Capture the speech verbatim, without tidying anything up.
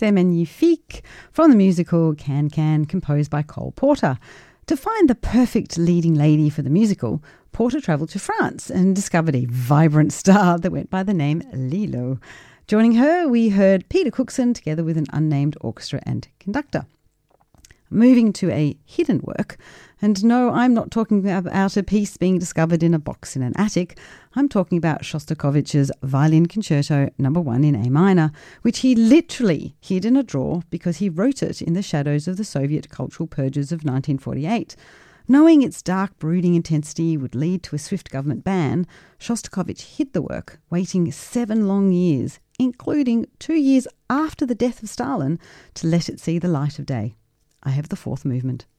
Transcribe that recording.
C'est Magnifique from the musical Can Can, composed by Cole Porter. To find the perfect leading lady for the musical, Porter travelled to France and discovered a vibrant star that went by the name Lilo. Joining her, we heard Peter Cookson together with an unnamed orchestra and conductor. Moving to a hidden work, and no, I'm not talking about a piece being discovered in a box in an attic. I'm talking about Shostakovich's Violin Concerto number one in A minor, which he literally hid in a drawer because he wrote it in the shadows of the Soviet cultural purges of nineteen forty-eight. Knowing its dark, brooding intensity would lead to a swift government ban, Shostakovich hid the work, waiting seven long years, including two years after the death of Stalin, to let it see the light of day. I have the fourth movement.